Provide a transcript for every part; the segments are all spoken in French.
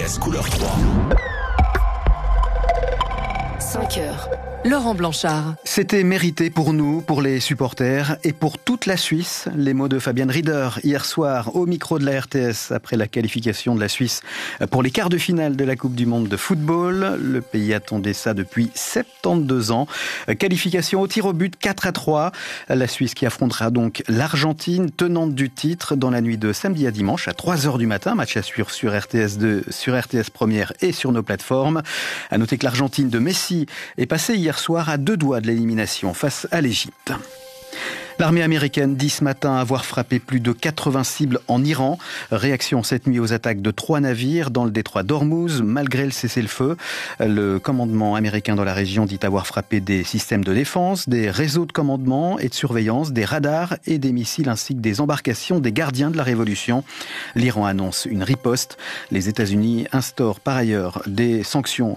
RTS couleur 3. 5 heures. Laurent Blanchard. C'était mérité pour nous, pour les supporters et pour toute la Suisse. Les mots de Fabian Rieder hier soir au micro de la RTS après la qualification de la Suisse pour les quarts de finale de la Coupe du Monde de football. Le pays attendait ça depuis 72 ans. Qualification au tir au but 4-3. La Suisse qui affrontera donc l'Argentine, tenante du titre, dans la nuit de samedi à dimanche à 3h du matin. Match à suivre sur RTS2, sur RTS Première et sur nos plateformes. À noter que l'Argentine de Messi est passée hier soir à 2 doigts de l'élimination face à l'Égypte. L'armée américaine dit ce matin avoir frappé plus de 80 cibles en Iran. Réaction cette nuit aux attaques de 3 navires dans le détroit d'Ormuz, malgré le cessez-le-feu. Le commandement américain dans la région dit avoir frappé des systèmes de défense, des réseaux de commandement et de surveillance, des radars et des missiles ainsi que des embarcations des gardiens de la révolution. L'Iran annonce une riposte. Les États-Unis réinstaurent par ailleurs des sanctions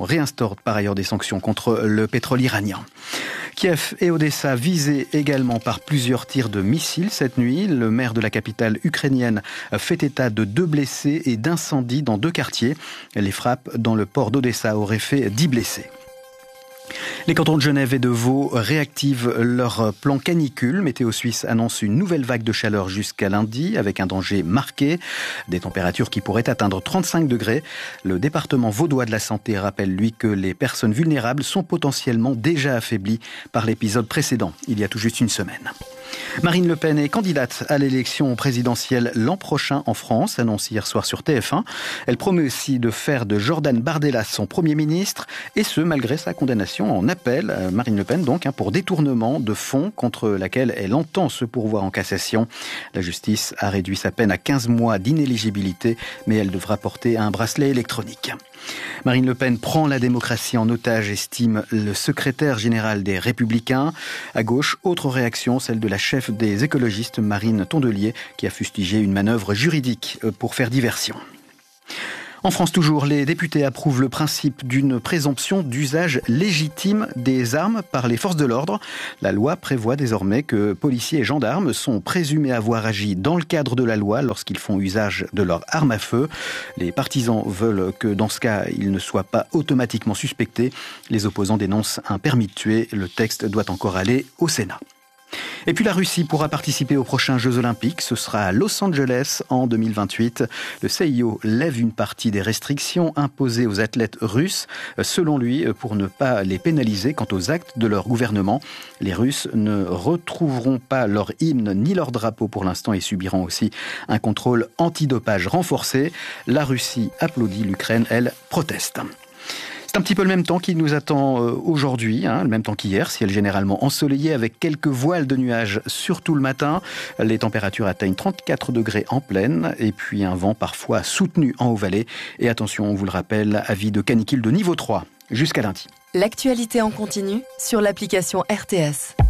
contre le pétrole iranien. Kiev et Odessa visés également par plusieurs tirs de missiles cette nuit. Le maire de la capitale ukrainienne fait état de 2 blessés et d'incendies dans 2 quartiers. Les frappes dans le port d'Odessa auraient fait 10 blessés. Les cantons de Genève et de Vaud réactivent leur plan canicule. Météo Suisse annonce une nouvelle vague de chaleur jusqu'à lundi avec un danger marqué. Des températures qui pourraient atteindre 35 degrés. Le département vaudois de la santé rappelle, lui, que les personnes vulnérables sont potentiellement déjà affaiblies par l'épisode précédent, il y a tout juste une semaine. Marine Le Pen est candidate à l'élection présidentielle l'an prochain en France, annonce hier soir sur TF1. Elle promet aussi de faire de Jordan Bardella son Premier ministre, et ce, malgré sa condamnation en appel, Marine Le Pen donc, pour détournement de fonds contre laquelle elle entend se pourvoir en cassation. La justice a réduit sa peine à 15 mois d'inéligibilité, mais elle devra porter un bracelet électronique. Marine Le Pen prend la démocratie en otage, estime le secrétaire général des Républicains. À gauche, autre réaction, celle de la chef des écologistes, Marine Tondelier, qui a fustigé une manœuvre juridique pour faire diversion. En France toujours, les députés approuvent le principe d'une présomption d'usage légitime des armes par les forces de l'ordre. La loi prévoit désormais que policiers et gendarmes sont présumés avoir agi dans le cadre de la loi lorsqu'ils font usage de leur arme à feu. Les partisans veulent que dans ce cas, ils ne soient pas automatiquement suspectés. Les opposants dénoncent un permis de tuer. Le texte doit encore aller au Sénat. Et puis la Russie pourra participer aux prochains Jeux Olympiques. Ce sera à Los Angeles en 2028. Le CIO lève une partie des restrictions imposées aux athlètes russes, selon lui, pour ne pas les pénaliser quant aux actes de leur gouvernement. Les Russes ne retrouveront pas leur hymne ni leur drapeau pour l'instant et subiront aussi un contrôle antidopage renforcé. La Russie applaudit, l'Ukraine, elle, proteste. C'est un petit peu le même temps qui nous attend aujourd'hui, le même temps qu'hier, ciel généralement ensoleillé avec quelques voiles de nuages, surtout le matin. Les températures atteignent 34 degrés en plaine et puis un vent parfois soutenu en haut-vallée. Et attention, on vous le rappelle, avis de canicule de niveau 3 jusqu'à lundi. L'actualité en continu sur l'application RTS.